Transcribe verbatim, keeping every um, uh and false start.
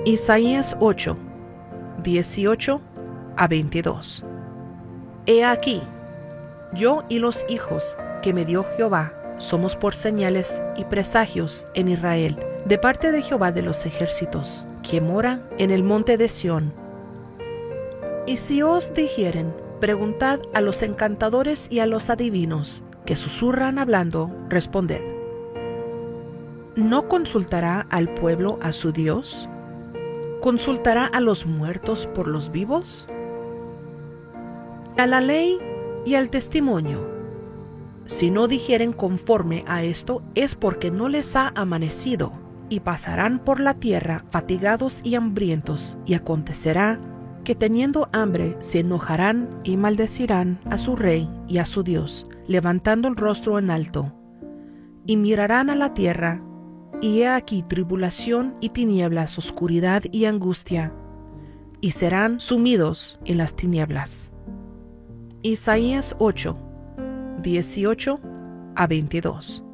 Isaías ocho, dieciocho a veintidós. He aquí, yo y los hijos que me dio Jehová somos por señales y presagios en Israel, de parte de Jehová de los ejércitos, que mora en el monte de Sión. Y si os dijeren, preguntad a los encantadores y a los adivinos, que susurran hablando, responded. ¿No consultará al pueblo a su Dios? ¿Consultará a los muertos por los vivos? A la ley y al testimonio. Si no dijeren conforme a esto, es porque no les ha amanecido, y pasarán por la tierra fatigados y hambrientos, y acontecerá que teniendo hambre se enojarán y maldecirán a su rey y a su Dios, levantando el rostro en alto, y mirarán a la tierra, y he aquí tribulación y tinieblas, oscuridad y angustia, y serán sumidos en las tinieblas. Isaías ocho, dieciocho a veintidós.